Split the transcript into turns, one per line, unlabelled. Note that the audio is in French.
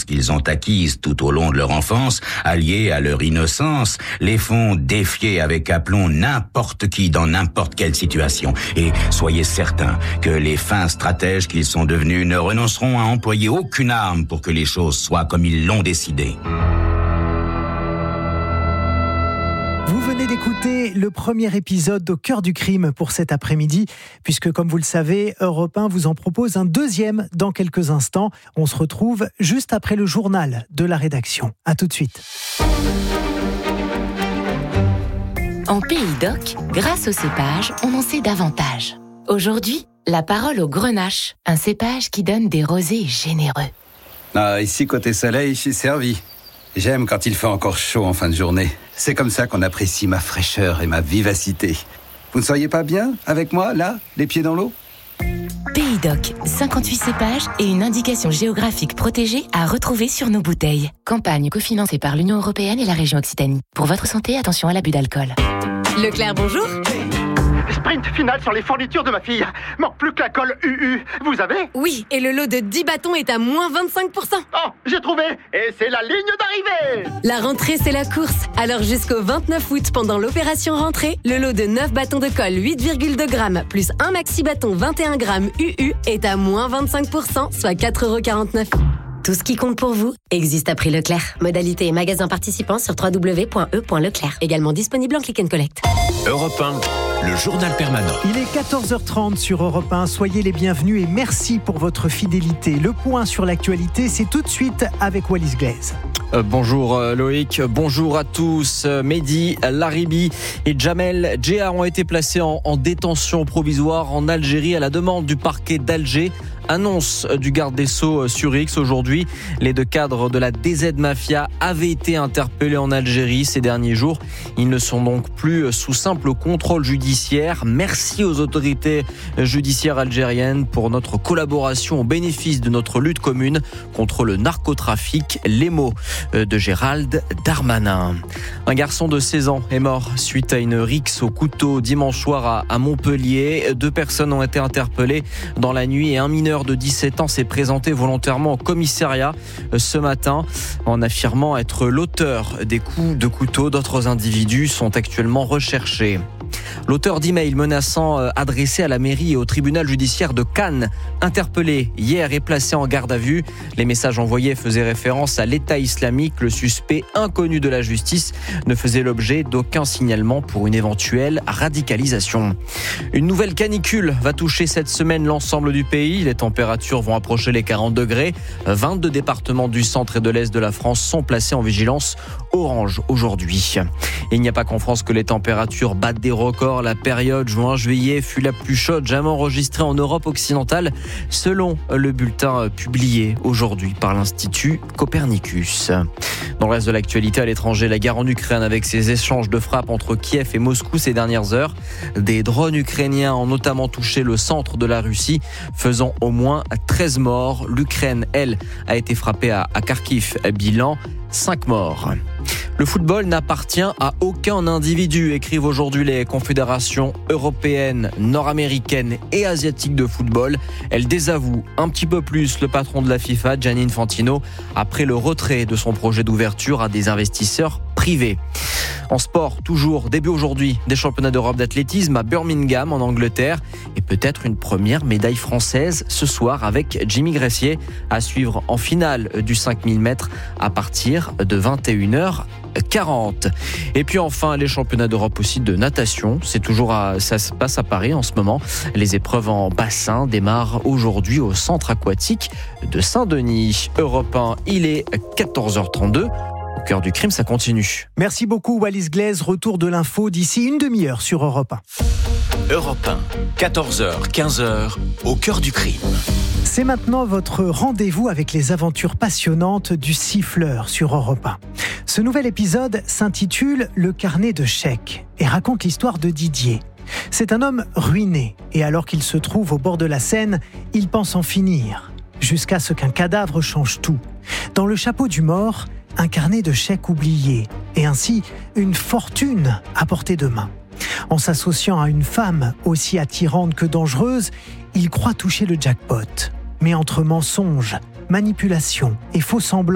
qu'ils ont acquises tout au long de leur enfance, alliées à leur innocence, les font défier avec aplomb n'importe qui dans n'importe quelle situation. Et soyez certains que les fins stratèges qu'ils sont devenus ne renonceront à employer aucune arme pour que les choses soient comme ils l'ont décidé.
Vous venez d'écouter le premier épisode au cœur du crime pour cet après-midi, puisque comme vous le savez, Europe 1 vous en propose un deuxième dans quelques instants. On se retrouve juste après le journal de la rédaction. À tout de suite.
En Pays d'Oc, grâce au cépage, on en sait davantage. Aujourd'hui, la parole au grenache, un cépage qui donne des rosés généreux.
Ah, ici, côté soleil, je suis servi. J'aime quand il fait encore chaud en fin de journée. C'est comme ça qu'on apprécie ma fraîcheur et ma vivacité. Vous ne seriez pas bien avec moi, là, les pieds dans l'eau ?
Pays d'Oc, 58 cépages et une indication géographique protégée à retrouver sur nos bouteilles. Campagne cofinancée par l'Union européenne et la région Occitanie. Pour votre santé, attention à l'abus d'alcool.
Leclerc, bonjour.
Sprint final sur les fournitures de ma fille. Manque plus que la colle UU. Vous avez ?
Oui, et le lot de 10 bâtons est à moins 25%.
Oh, j'ai trouvé. Et c'est la ligne d'arrivée.
La rentrée, c'est la course. Alors jusqu'au 29 août, pendant l'opération rentrée, le lot de 9 bâtons de colle 8,2 grammes plus un maxi bâton 21 grammes UU est à moins 25%, soit 4,49 €. Tout ce qui compte pour vous existe à prix Leclerc. Modalité et magasin participants sur www.e.leclerc. Également disponible en click and collect.
Europe 1, le journal permanent.
Il est 14h30 sur Europe 1. Soyez les bienvenus et merci pour votre fidélité. Le point sur l'actualité, c'est tout de suite avec Wallis Glaise.
Bonjour Loïc, bonjour à tous. Mehdi Laribi et Jamel Djehar ont été placés en détention provisoire en Algérie à la demande du parquet d'Alger. Annonce du garde des Sceaux sur X aujourd'hui. Les deux cadres de la DZ Mafia avaient été interpellés en Algérie ces derniers jours. Ils ne sont donc plus sous simple contrôle judiciaire. Merci aux autorités judiciaires algériennes pour notre collaboration au bénéfice de notre lutte commune contre le narcotrafic. Les mots de Gérald Darmanin. Un garçon de 16 ans est mort suite à une rixe au couteau dimanche soir à Montpellier. 2 personnes ont été interpellées dans la nuit et un mineur de 17 ans s'est présenté volontairement au commissariat ce matin en affirmant être l'auteur des coups de couteau. D'autres individus sont actuellement recherchés. L'auteur d'emails menaçant adressés à la mairie et au tribunal judiciaire de Cannes, interpellé hier et placé en garde à vue. Les messages envoyés faisaient référence à l'État islamique. Le suspect, inconnu de la justice, ne faisait l'objet d'aucun signalement pour une éventuelle radicalisation. Une nouvelle canicule va toucher cette semaine l'ensemble du pays. Les températures vont approcher les 40 degrés. 22 départements du centre et de l'est de la France sont placés en vigilance orange aujourd'hui. Et il n'y a pas qu'en France que les températures battent des records. La période juin-juillet fut la plus chaude jamais enregistrée en Europe occidentale, selon le bulletin publié aujourd'hui par l'Institut Copernicus. Dans le reste de l'actualité à l'étranger, la guerre en Ukraine avec ses échanges de frappes entre Kiev et Moscou ces dernières heures. Des drones ukrainiens ont notamment touché le centre de la Russie, faisant au moins 13 morts. L'Ukraine, elle, a été frappée à Kharkiv. Bilan, 5 morts. Le football n'appartient à aucun individu, écrivent aujourd'hui les confédérations européennes, nord-américaines et asiatiques de football. Elles désavouent un petit peu plus le patron de la FIFA, Gianni Infantino, après le retrait de son projet d'ouverture à des investisseurs privés. En sport, toujours début aujourd'hui des championnats d'Europe d'athlétisme à Birmingham en Angleterre et peut-être une première médaille française ce soir avec Jimmy Gressier à suivre en finale du 5000 mètres à partir de 21h40. Et puis enfin, les championnats d'Europe aussi de natation. Ça se passe à Paris en ce moment. Les épreuves en bassin démarrent aujourd'hui au centre aquatique de Saint-Denis. Europe 1, il est 14h32. Au cœur du crime, ça continue.
Merci beaucoup Wallis Glaise. Retour de l'info d'ici une demi-heure sur Europe 1.
Europe 1, 14h, 15h, au cœur du crime.
C'est maintenant votre rendez-vous avec les aventures passionnantes du siffleur sur Europe 1. Ce nouvel épisode s'intitule « Le carnet de chèques » et raconte l'histoire de Didier. C'est un homme ruiné et alors qu'il se trouve au bord de la Seine, il pense en finir, jusqu'à ce qu'un cadavre change tout. Dans le chapeau du mort, un carnet de chèques oublié et ainsi une fortune à portée de main. En s'associant à une femme aussi attirante que dangereuse, il croit toucher le jackpot. Mais entre mensonges, manipulation et faux semblants,